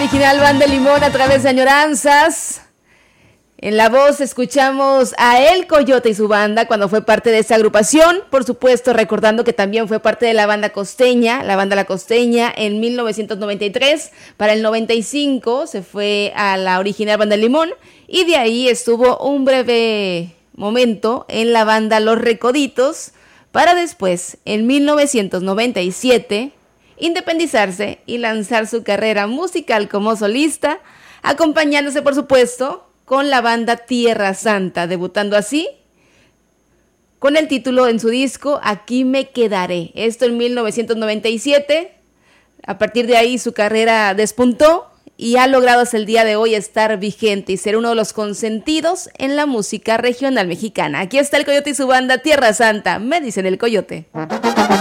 original Banda Limón a través de Añoranzas. En la voz escuchamos a El Coyote y su banda cuando fue parte de esa agrupación, por supuesto recordando que también fue parte de la banda costeña, la banda La Costeña en 1993, para el 95 se fue a la original Banda Limón y de ahí estuvo un breve momento en la banda Los Recoditos, para después en 1997 independizarse y lanzar su carrera musical como solista, acompañándose por supuesto con la banda Tierra Santa, debutando así con el título en su disco Aquí me quedaré. Esto en 1997. A partir de ahí su carrera despuntó y ha logrado hasta el día de hoy estar vigente y ser uno de los consentidos en la música regional mexicana. Aquí está El Coyote y su banda Tierra Santa. Me dicen El Coyote.